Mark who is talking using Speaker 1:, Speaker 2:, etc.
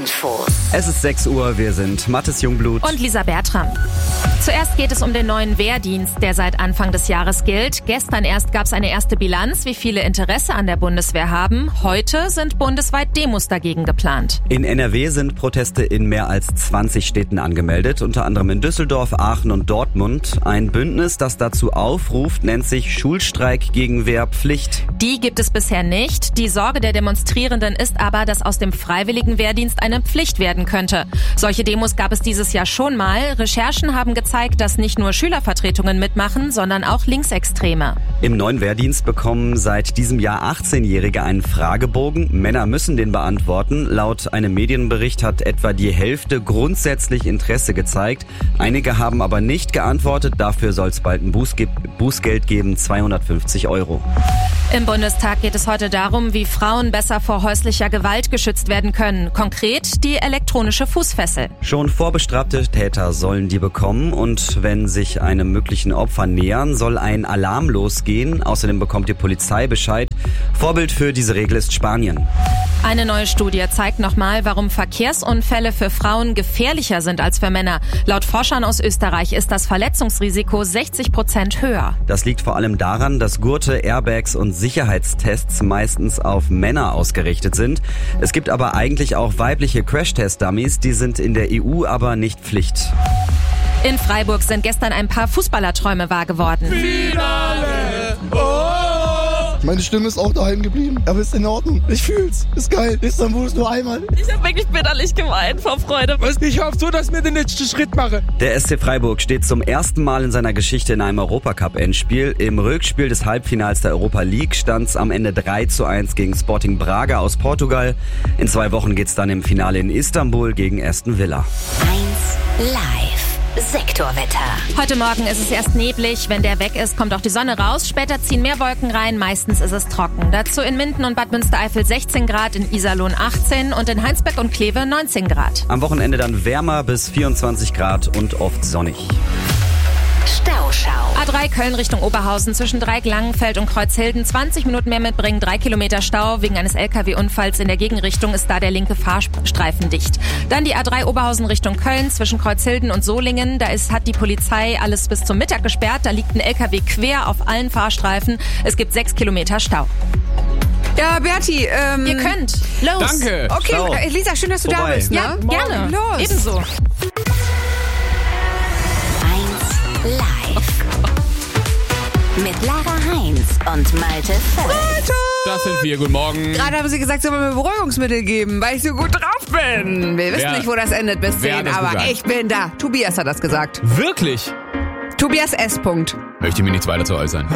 Speaker 1: Infos.
Speaker 2: Es ist 6 Uhr, wir sind Mathis Jungblut
Speaker 3: und Lisa Bertram. Zuerst geht es um den neuen Wehrdienst, der seit Anfang des Jahres gilt. Gestern erst gab es eine erste Bilanz, wie viele Interesse an der Bundeswehr haben. Heute sind bundesweit Demos dagegen geplant.
Speaker 2: In NRW sind Proteste in mehr als 20 Städten angemeldet, unter anderem in Düsseldorf, Aachen und Dortmund. Ein Bündnis, das dazu aufruft, nennt sich Schulstreik gegen Wehrpflicht.
Speaker 3: Die gibt es bisher nicht. Die Sorge der Demonstrierenden ist aber, dass aus dem freiwilligen Wehrdienst eine Pflicht werden könnte. Solche Demos gab es dieses Jahr schon mal. Recherchen haben gezeigt, dass nicht nur Schülervertretungen mitmachen, sondern auch Linksextreme.
Speaker 2: Im neuen Wehrdienst bekommen seit diesem Jahr 18-Jährige einen Fragebogen. Männer müssen den beantworten. Laut einem Medienbericht hat etwa die Hälfte grundsätzlich Interesse gezeigt. Einige haben aber nicht geantwortet. Dafür soll es bald ein Bußgeld geben, 250 €.
Speaker 3: Im Bundestag geht es heute darum, wie Frauen besser vor häuslicher Gewalt geschützt werden können. Konkret die elektronische Fußfessel.
Speaker 2: Schon vorbestrafte Täter sollen die bekommen und wenn sich einem möglichen Opfer nähern, soll ein Alarm losgehen. Außerdem bekommt die Polizei Bescheid. Vorbild für diese Regel ist Spanien.
Speaker 3: Eine neue Studie zeigt nochmal, warum Verkehrsunfälle für Frauen gefährlicher sind als für Männer. Laut Forschern aus Österreich ist das Verletzungsrisiko 60% höher.
Speaker 2: Das liegt vor allem daran, dass Gurte, Airbags und Sicherheitstests meistens auf Männer ausgerichtet sind. Es gibt aber eigentlich auch weibliche Crash-Test-Dummies, die sind in der EU aber nicht Pflicht.
Speaker 3: In Freiburg sind gestern ein paar Fußballerträume wahr geworden.
Speaker 4: Finale! Oh!
Speaker 5: Meine Stimme ist auch daheim geblieben, aber ist in Ordnung. Ich fühl's. Ist geil. Istanbul ist nur einmal.
Speaker 6: Ich habe wirklich bitterlich geweint vor Freude.
Speaker 4: Ich hoffe so, dass wir den letzten Schritt machen.
Speaker 2: Der SC Freiburg steht zum ersten Mal in seiner Geschichte in einem Europacup-Endspiel. Im Rückspiel des Halbfinals der Europa League stand's am Ende 3:1 gegen Sporting Braga aus Portugal. In 2 Wochen geht's dann im Finale in Istanbul gegen Aston Villa.
Speaker 1: 1 Live. Sektorwetter.
Speaker 3: Heute Morgen ist es erst neblig. Wenn der weg ist, kommt auch die Sonne raus. Später ziehen mehr Wolken rein. Meistens ist es trocken. Dazu in Minden und Bad Münstereifel 16 Grad, in Iserlohn 18 und in Heinsberg und Kleve 19 Grad.
Speaker 2: Am Wochenende dann wärmer bis 24 Grad und oft sonnig.
Speaker 1: Stauschau.
Speaker 3: A3 Köln Richtung Oberhausen zwischen Dreieck-Langenfeld und Kreuzhilden. 20 Minuten mehr mitbringen, 3 Kilometer Stau. Wegen eines LKW-Unfalls in der Gegenrichtung ist da der linke Fahrstreifen dicht. Dann die A3 Oberhausen Richtung Köln zwischen Kreuzhilden und Solingen. Da hat die Polizei alles bis zum Mittag gesperrt. Da liegt ein LKW quer auf allen Fahrstreifen. Es gibt 6 Kilometer Stau.
Speaker 7: Ja, Berti,
Speaker 3: Ihr könnt. Los.
Speaker 4: Danke.
Speaker 7: Okay,
Speaker 2: Stau.
Speaker 7: Lisa, schön, dass du
Speaker 2: Vorbei.
Speaker 7: da bist. Ne?
Speaker 3: Ja, gerne.
Speaker 7: Los.
Speaker 3: Ebenso.
Speaker 1: 1 Live. Mit Lara Heinz und Malte Völz.
Speaker 4: Das sind wir. Guten Morgen.
Speaker 7: Gerade haben sie gesagt, sie wollen mir Beruhigungsmittel geben, weil ich so gut drauf bin. Wir wissen
Speaker 4: Wer-
Speaker 7: nicht, wo das endet bis
Speaker 4: wer
Speaker 7: 10,
Speaker 4: hat das
Speaker 7: aber
Speaker 4: gesagt?
Speaker 7: ich bin da. Tobias hat das gesagt.
Speaker 4: Wirklich?
Speaker 7: Tobias S. Punkt.
Speaker 4: Möchte mir nichts weiter zu äußern.